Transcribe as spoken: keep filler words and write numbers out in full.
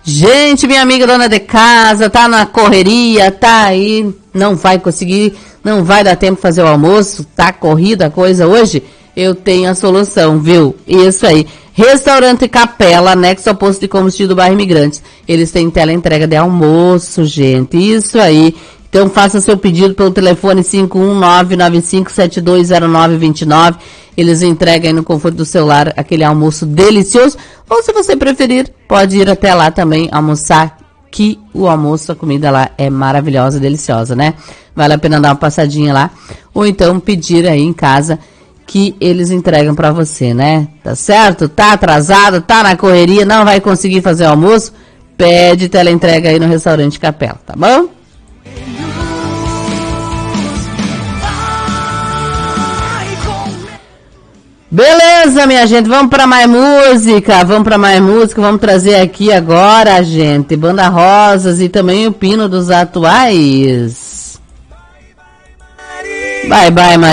Gente, minha amiga dona de casa, tá na correria, tá aí, não vai conseguir, não vai dar tempo de fazer o almoço, tá corrida a coisa hoje? Eu tenho a solução, viu? Isso aí. Restaurante Capela, anexo ao posto de combustível do bairro Imigrantes. Eles têm teleentrega de almoço, gente. Isso aí. Então faça seu pedido pelo telefone cinco um nove nove cinco sete dois zero nove dois nove. Eles entregam aí no conforto do celular aquele almoço delicioso. Ou se você preferir, pode ir até lá também almoçar, que o almoço, a comida lá é maravilhosa, deliciosa, né? Vale a pena dar uma passadinha lá. Ou então pedir aí em casa que eles entregam pra você, né? Tá certo? Tá atrasado, tá na correria, não vai conseguir fazer o almoço? Pede teleentrega aí no restaurante Capela, tá bom? Beleza, minha gente, vamos para mais música, vamos para mais música, vamos trazer aqui agora, gente, Banda Rosas e também o Pino dos Atuais. Bye, bye, Maria.